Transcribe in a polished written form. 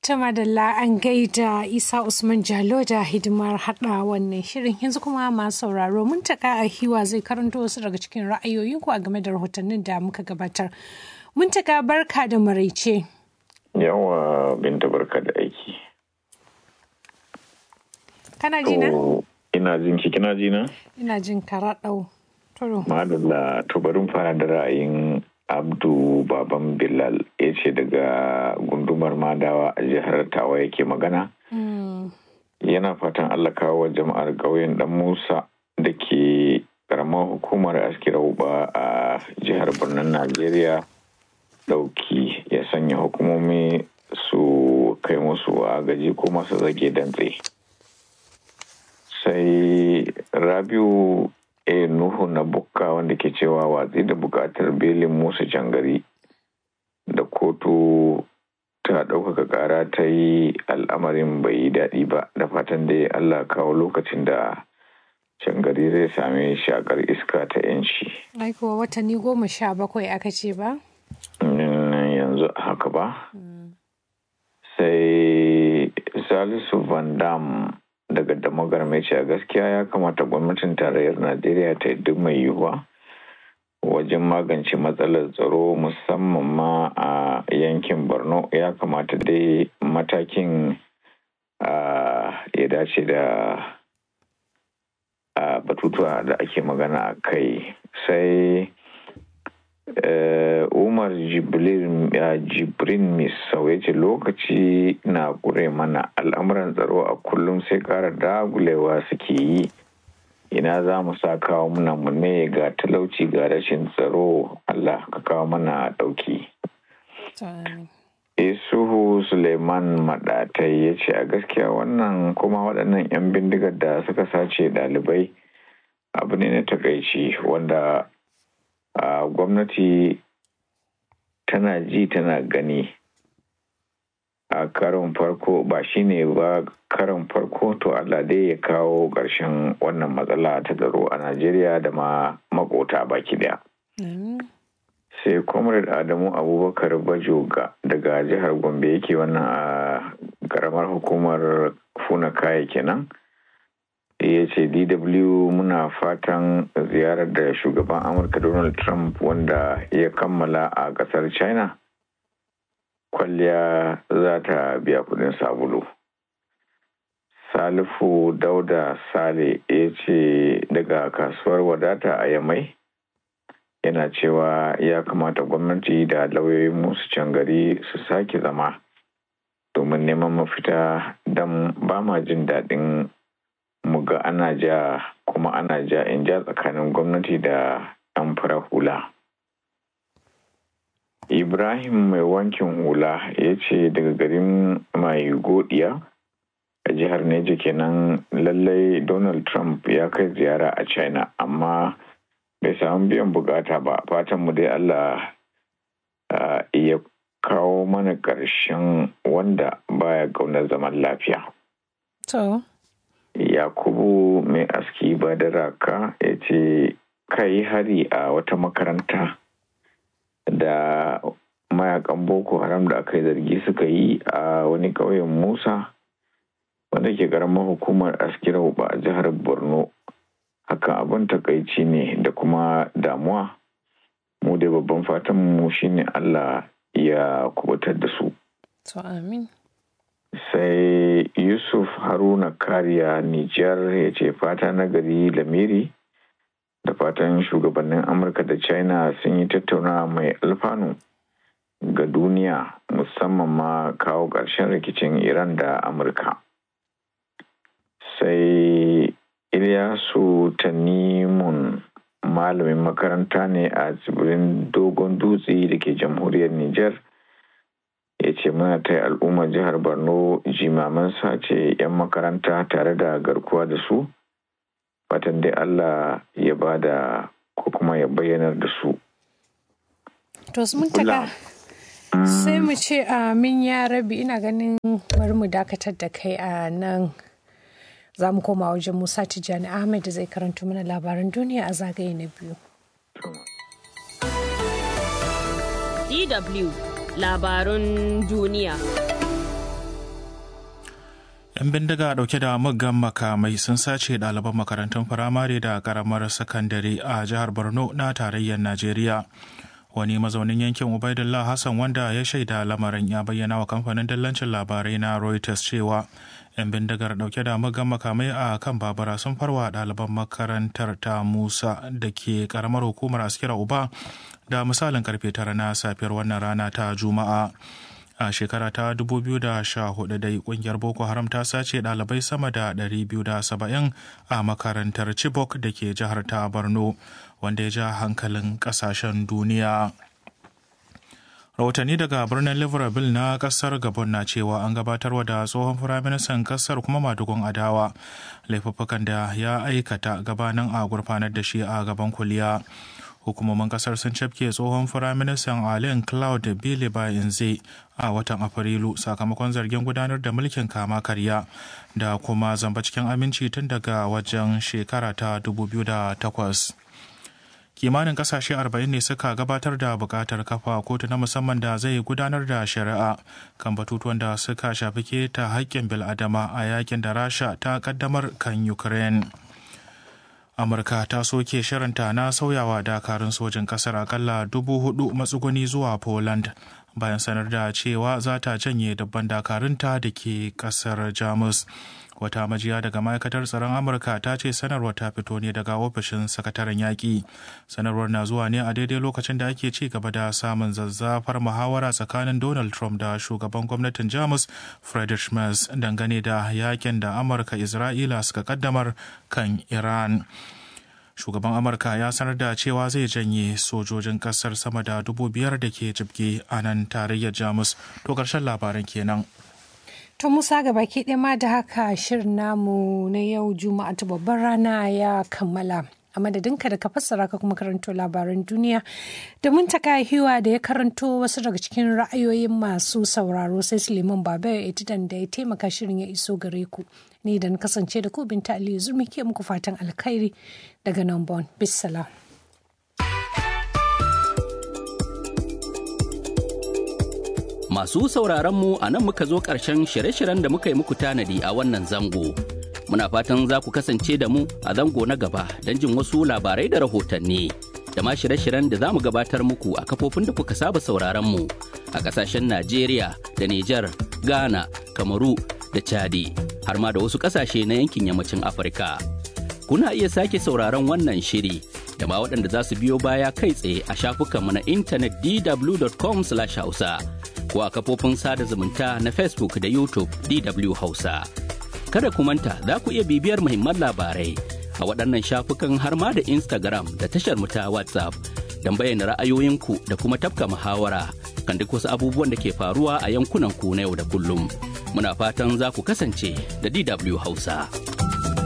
ta madalla an gaida Isa Usman Jalo da hidimar haɗa wannan shirin. Yanzu kuma masu sauraro Muntaka Ahiwa zai karanto wasu daga cikin ra'ayoyinku a game da rahotannin da muka gabatar. Muntaka, barka da maraice. Yawa Binta, barka da aiki. Kana ji na? Ina jin ki, kina ji na? Ina jin ka raɗau. Madalla, to bari fara da ra'ayin Abdu Baban Bilal, ya ce daga gundumar Madawa a jihar Tawa yake magana. Yana fatan Allah kawo jama'ar ƙauyen Dan Musa da ke karamar hukumar Askira Uba a jihar Birnin Najeriya dauki, ya sanya hukumomi su kai musu agaji ko masu zage dantse. Sai Rabiu Nuhu na Bukka wanda ke cewa watsi da bukatar belin Musa Cangari da kotu ta ɗaukaka ƙara ta yi, al'amarin bai yi daɗi ba, da fatan dai Allah kawo lokacin da Cangari zai sami shakar iska ta yanci. Aiko watanni 17 aka ce ba? Yanzu haka ba. Sai Salisu Van Dam daga Damagar mai ce a gaskiya ya kamata gwamnatin tarayyar Najeriya ta yi duk mai yiwuwa wajen magance matsalar tsaro, musamman ma a yankin Borno. Ya kamata dai matakin ya dace da batutuwa da ake magana a kai. Sai Umar Jibrin Misau ya ce lokaci na ƙure mana, al'amuran tsaro a kullum sai ƙara dagulewa suke yi. Ina za mu sa kawo muna mu ne ga talauci ga rashin tsaro. Allah ka kawo mana ɗauki. Isuhu Suleiman Maɗatai ya ce a gaskiya wannan kuma waɗannan 'yan bindigar da suka sace ɗalibai abu ne na takaici wanda gwamnati tana ji tana gani. A karon farko ba shine ba karon farko, to Allah dai ya kawo ƙarshen wannan matsala ta tsaro a Najeriya da ma makota baki daya. Sai Comrade Adamu Abubakar Bajoga daga jihar Gombe yake wannan a karamar hukumar Funa Kaya kenan. Ya ce DW muna fatan ziyarar da shugaban Amurka Donald Trump wanda ya kammala a kasar China, kwalliya za ta biya kudin sabulu. Salifu Dauda Sale ya ce daga kasuwar wadata a Yamai yana cewa ya kamata gwamnati da lauyoyin Musa Cangari su sake zama domin neman mafita, don ba ma jin daɗin mu ga ana ja kuma ana ja in ja tsakanin gwamnati da 'yan fara hula. Ibrahim mai wankin hula ya ce daga garin mai godiya a jihar Neja kenan, lallai Donald Trump ya kai ziyara a China amma bai samu biyan bukata ba. Fatan mu dai Allah ya kawo mana ƙarshen wanda baya ƙaunar zaman lafiya. Yakubu mai aski Badaraka ya ce kai hari a wata makaranta da mayakan Boko Haram da aka yi zargi suka yi a wani ƙauyen Musa wanda ke ƙaramar hukumar Askira Uba a jihar Borno. Hakan abin takaici ne da kuma damuwa. Mu da babban fatan mu shine Allah ya kubutar da su. Amin. Sai Yusuf Haruna Kariya Nijar ya ce fata na gari lamiri, da fatan shugabannin Amurka da China sun yi tattaunawa mai alfanu ga duniya, musamman ma kawo ƙarshen rikicin Iran da Amurka. Sai Ilyasu Tanimun malamin makaranta ne a tsibirin Dogon Dutse da ke jamhuriyar Nijar. Ya ce muna ta al'ummar jihar Borno jimaman sace 'yan makaranta tare da garkuwa da su. Fatan dai Allah ya bada ko kuma ya bayyanar da su. To mun taka sai mu ce amin ya rabi. Ina ganin bari mu dakatar da kai a nan. Za mu koma wajen Musa Tijjani Ahmed da zai karanto mana labaran duniya a zagaye na biyu. DW Labarun duniya. 'Yan bindiga dauke da muggan makamai sun sace ɗaliban makarantun firamare da karamar sakandare a jihar Borno na tarayyar Najeriya. Wani mazaunin yankin Ubaidullah Hassan wanda ya shaida lamarin ya bayyana wa kamfanin dillancin labarai na Reuters cewa 'yan bindigar dauke da muggan makamai a kan babura sun farwa ɗaliban makarantar ta Musa da ke karamar hukumar Askira Uba da misalin karfe 9 na safiyar wannan rana ta Juma'a. A shekara ta 2014 dai kungiyar Boko Haram ta sace ɗalibai sama da 270 a makarantar Chibok da ke jihar ta Borno, wanda ya ja hankalin ƙasashen duniya. Rahotanni daga birnin Libreville na kasar Gabon na cewa an gabatarwa da tsohon firaministan kasar kuma madugun adawa laifuffukan da ya aikata gabanin a gurfanar da shi a gaban kuliya. Hukumomin kasar sun cafke tsohon firaministan Alain Claude Biliba Inze a watan Afrilu sakamakon zargin gudanar da mulkin kama karya da kuma zamba cikin aminci tun daga wajen shekara ta 2008. Kimanin kasashe 40 ne suka gabatar da bukatar kafa kotu na musamman da zai gudanar da shari'a kan batutuwan da suka shafi keta haƙƙin bil'adama a yakin da Rasha ta kaddamar kan Ukraine. Amurka ta soke shirinta na sauyawa dakarun sojin kasar akalla 4,000 matsuguni zuwa Poland bayan sanar da cewa za ta janye dabban dakarunta da ke kasar Jamus. Wata majiya daga ma'aikatar tsaron Amurka ta ce sanarwar ta fito ne daga ofishin sakataren yaƙi. Sanarwar na zuwa ne a daidai lokacin da ake ci gaba da samun zazzafar muhawara tsakanin Donald Trump da shugaban gwamnatin Jamus Friedrich Merz dangane da yakin da Amurka Isra'ila suka kaddamar kan Iran. Shugaban Amurka ya sanar da cewa zai janye sojojin kasar sama da 5,000 da ke jibge a nan tarayyar Jamus. To ƙarshen labaran kenan. To Musa ga baki ɗaya ma da haka shirin namu na yau Juma'a ta babbar rana ya kammala. A madadinka da ka fassara ka kuma karanto labaran duniya da Muntaka Hiwa da ya karanto wasu daga cikin ra'ayoyin masu sauraro sai Suleiman Babayo Etidan da ya taimaka shirin ya iso gare ku. Ni da na kasance da ku Binta Aliyu Zurmi ke muku fatan alkhairi daga nan Bon. Bissalam. Masu sauraronmu a nan muka zo ƙarshen shirye-shiryen da muka yi muku tanadi a wannan zango. Muna fatan za ku kasance da mu a zango na gaba don jin wasu labarai da rahotanni. Da ma shirye-shiryen da za mu gabatar muku a kafofin da kuka saba sauraronmu a ƙasashen Najeriya da Nijar, Ghana, Kamaru da Chadi, har ma da wasu ƙasashe na yankin yammacin Afirka. Kuna iya sake sauraron wannan shiri da ma waɗanda za su biyo baya kai tsaye a shafukanmu na intanet dw.com/hausa. ko a kafofin sada zumunta na Facebook da YouTube DW Hausa. Kada ku manta za ku iya bibiyar muhimman labarai a waɗannan shafukan har ma da Instagram da tashar mu ta WhatsApp don bayyana ra'ayoyinku da kuma tafka muhawara kan duk wasu abubuwan da ke faruwa a yankunan ku na yau da kullum. Muna fatan za ku kasance da DW Hausa.